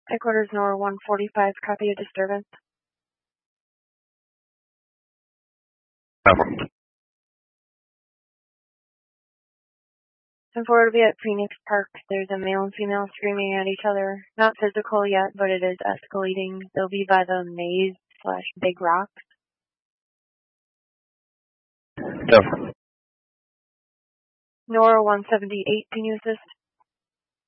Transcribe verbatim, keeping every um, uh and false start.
Headquarters Nora one forty-five, copy a disturbance. Over. ten four to be at Phoenix Park. There's a male and female screaming at each other. Not physical yet, but it is escalating. They'll be by the maze slash big rocks. Over. Nora one seventy-eight, can you assist?